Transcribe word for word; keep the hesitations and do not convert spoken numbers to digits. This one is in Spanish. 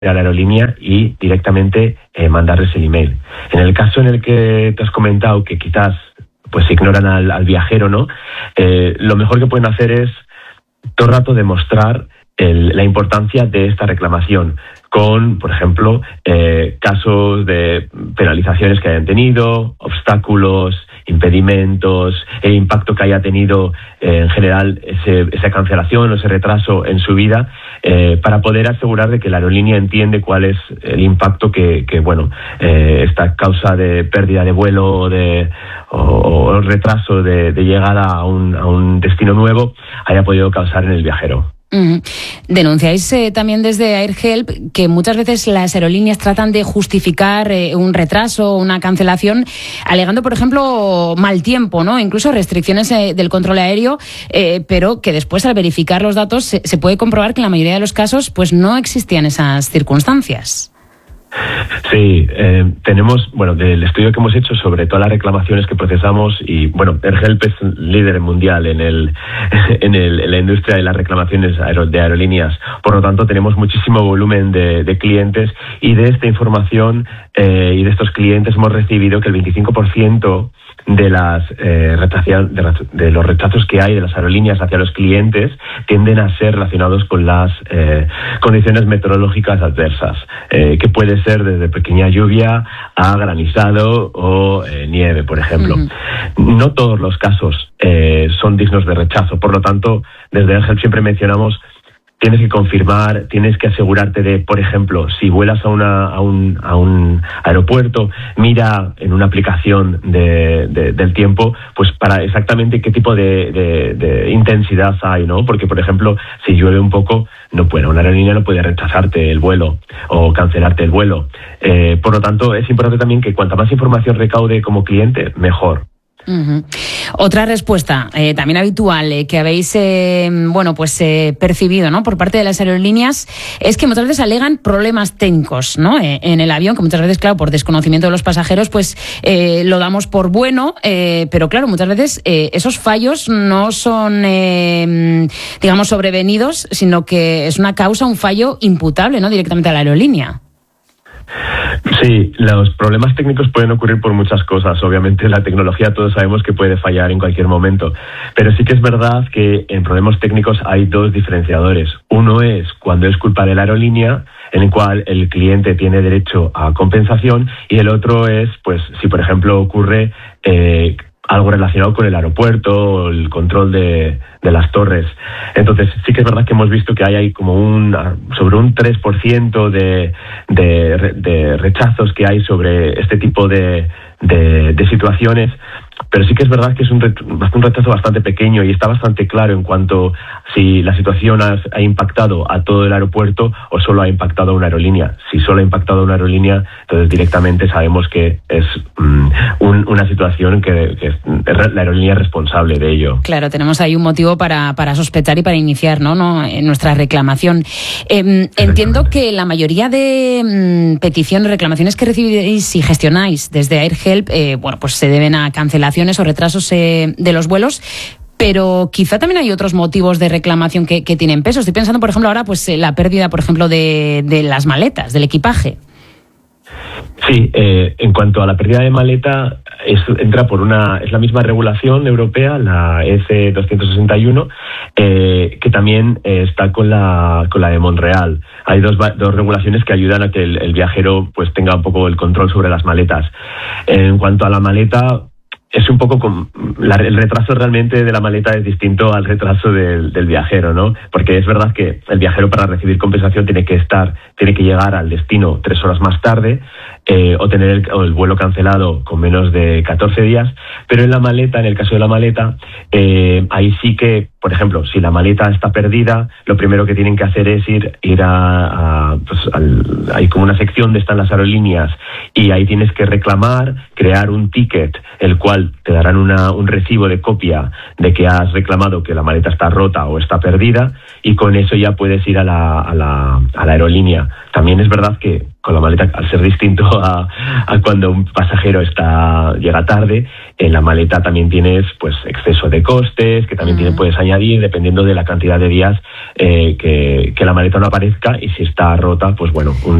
a la aerolínea y directamente eh, mandarles el email. En el caso en el que te has comentado que quizás pues ignoran al, al viajero, ¿no? Eh, lo mejor que pueden hacer es todo el rato demostrar el, la importancia de esta reclamación con, por ejemplo, eh, casos de penalizaciones que hayan tenido, obstáculos, impedimentos, el impacto que haya tenido eh, en general ese, esa cancelación o ese retraso en su vida, eh, para poder asegurar de que la aerolínea entiende cuál es el impacto que, que bueno, eh, esta causa de pérdida de vuelo o, de, o, o retraso de, de llegada a un, a un destino nuevo haya podido causar en el viajero. Uh-huh. Denunciáis eh, también desde AirHelp que muchas veces las aerolíneas tratan de justificar eh, un retraso o una cancelación alegando, por ejemplo, mal tiempo, ¿no? Incluso restricciones eh, del control aéreo, eh, pero que después al verificar los datos se, se puede comprobar que en la mayoría de los casos pues no existían esas circunstancias. Sí, eh, tenemos, bueno, del estudio que hemos hecho sobre todas las reclamaciones que procesamos y, bueno, AirHelp es líder mundial en el, en el, en la industria de las reclamaciones aer- de aerolíneas. Por lo tanto, tenemos muchísimo volumen de, de clientes y de esta información eh, y de estos clientes hemos recibido que el veinticinco por ciento de las eh, retrasación, de, de los rechazos que hay de las aerolíneas hacia los clientes tienden a ser relacionados con las eh, condiciones meteorológicas adversas, eh, que puede ser desde pequeña lluvia a granizado o eh, nieve, por ejemplo. Uh-huh. No todos los casos eh, son dignos de rechazo, por lo tanto, desde AirHelp siempre mencionamos tienes que confirmar, tienes que asegurarte de, por ejemplo, si vuelas a, una, a, un, a un aeropuerto, mira en una aplicación de, de, del tiempo, pues para exactamente qué tipo de, de, de intensidad hay, ¿no? Porque, por ejemplo, si llueve un poco, no puede, una aerolínea no puede rechazarte el vuelo o cancelarte el vuelo. Eh, por lo tanto, es importante también que cuanta más información recaude como cliente, mejor. Uh-huh. Otra respuesta eh, también habitual eh, que habéis eh, bueno pues eh, percibido, ¿no?, por parte de las aerolíneas es que muchas veces alegan problemas técnicos, ¿no?, eh, en el avión, que muchas veces, claro, por desconocimiento de los pasajeros pues eh, lo damos por bueno, eh, pero claro, muchas veces eh, esos fallos no son eh, digamos sobrevenidos, sino que es una causa, un fallo imputable, ¿no?, directamente a la aerolínea. Sí, los problemas técnicos pueden ocurrir por muchas cosas. Obviamente la tecnología todos sabemos que puede fallar en cualquier momento, pero sí que es verdad que en problemas técnicos hay dos diferenciadores. Uno es cuando es culpa de la aerolínea, en el cual el cliente tiene derecho a compensación, y el otro es, pues, si por ejemplo ocurre eh, algo relacionado con el aeropuerto o el control de, de las torres. Entonces, sí que es verdad que hemos visto que hay, hay como un sobre un tres por ciento de, de, de rechazos que hay sobre este tipo de, de, de situaciones, pero sí que es verdad que es un, un rechazo bastante pequeño y está bastante claro en cuanto si la situación ha, ha impactado a todo el aeropuerto o solo ha impactado a una aerolínea. Si solo ha impactado a una aerolínea, entonces directamente sabemos que es um, un, una situación que, que la aerolínea es responsable de ello. Claro, tenemos ahí un motivo para, para sospechar y para iniciar, ¿no? ¿no? En nuestra reclamación. Eh, entiendo que la mayoría de mm, peticiones, reclamaciones que recibís y gestionáis desde AirHelp, eh, bueno, pues se deben a cancelaciones o retrasos eh, de los vuelos, pero quizá también hay otros motivos de reclamación que, que tienen peso. Estoy pensando, por ejemplo, ahora pues eh, la pérdida, por ejemplo, de, de las maletas, del equipaje. Sí, eh, en cuanto a la pérdida de maleta, es, entra por una, es la misma regulación europea, la E C doscientos sesenta y uno, eh, que también eh, está con la con la de Montreal. Hay dos, dos regulaciones que ayudan a que el, el viajero pues tenga un poco el control sobre las maletas. En cuanto a la maleta, es un poco con, la, el retraso realmente de la maleta es distinto al retraso del, del viajero, ¿no? Porque es verdad que el viajero para recibir compensación tiene que estar, tiene que llegar al destino tres horas más tarde eh, o tener el, o el vuelo cancelado con menos de catorce días, pero en la maleta, en el caso de la maleta, eh, ahí sí que, por ejemplo, si la maleta está perdida, lo primero que tienen que hacer es ir, ir a, a pues, al, hay como una sección donde están las aerolíneas y ahí tienes que reclamar, crear un ticket, el cual te darán una, un recibo de copia de que has reclamado que la maleta está rota o está perdida, y con eso ya puedes ir a la, a la, a la aerolínea. También es verdad que con la maleta, al ser distinto a, a cuando un pasajero está llega tarde, en la maleta también tienes pues exceso de costes, que también uh-huh. tienes, puedes añadir dependiendo de la cantidad de días eh, que, que la maleta no aparezca, y si está rota, pues bueno, un